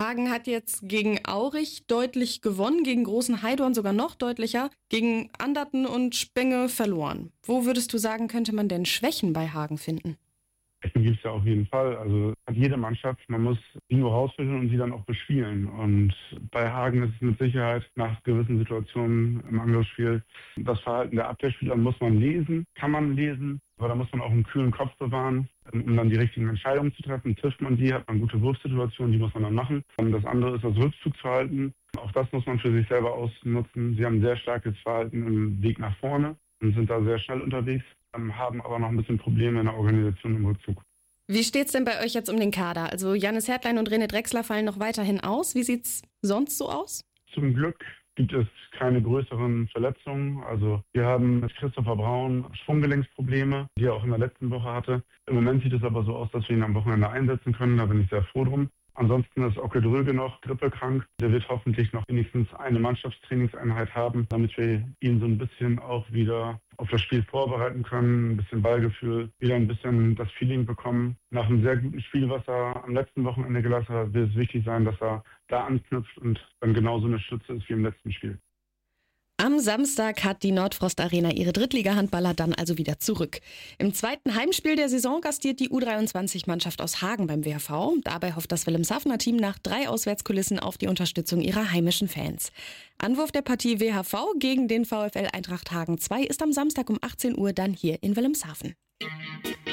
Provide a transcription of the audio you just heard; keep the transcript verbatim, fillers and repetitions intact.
Hagen hat jetzt gegen Aurich deutlich gewonnen, gegen Großen Heidorn sogar noch deutlicher, gegen Anderten und Spenge verloren. Wo würdest du sagen, könnte man denn Schwächen bei Hagen finden? Schwächen gibt es ja auf jeden Fall. Also hat jede Mannschaft, man muss sie nur rausfischen und sie dann auch bespielen. Und bei Hagen ist es mit Sicherheit nach gewissen Situationen im Angriffsspiel das Verhalten der Abwehrspieler muss man lesen, kann man lesen, aber da muss man auch einen kühlen Kopf bewahren, um dann die richtigen Entscheidungen zu treffen. Trifft man die, hat man gute Wurfsituationen, die muss man dann machen. Und das andere ist das Rückzugsverhalten. Auch das muss man für sich selber ausnutzen. Sie haben ein sehr starkes Verhalten im Weg nach vorne und sind da sehr schnell unterwegs, haben aber noch ein bisschen Probleme in der Organisation im Rückzug. Wie steht's denn bei euch jetzt um den Kader? Also Jannis Hertlein und René Drechsler fallen noch weiterhin aus. Wie sieht's sonst so aus? Zum Glück gibt es keine größeren Verletzungen. Also wir haben mit Christopher Braun Schwunggelenksprobleme, die er auch in der letzten Woche hatte. Im Moment sieht es aber so aus, dass wir ihn am Wochenende einsetzen können. Da bin ich sehr froh drum. Ansonsten ist Ocke Dröge noch grippekrank. Der wird hoffentlich noch wenigstens eine Mannschaftstrainingseinheit haben, damit wir ihn so ein bisschen auch wieder auf das Spiel vorbereiten können, ein bisschen Ballgefühl, wieder ein bisschen das Feeling bekommen. Nach einem sehr guten Spiel, was er am letzten Wochenende gelassen hat, wird es wichtig sein, dass er da anknüpft und dann genauso eine Stütze ist wie im letzten Spiel. Am Samstag hat die Nordfrost Arena ihre Drittliga-Handballer dann also wieder zurück. Im zweiten Heimspiel der Saison gastiert die U dreiundzwanzig-Mannschaft aus Hagen beim W H V. Dabei hofft das Wilhelmshavener Team nach drei Auswärtskulissen auf die Unterstützung ihrer heimischen Fans. Anwurf der Partie W H V gegen den VfL Eintracht Hagen zwei ist am Samstag um achtzehn Uhr dann hier in Wilhelmshaven.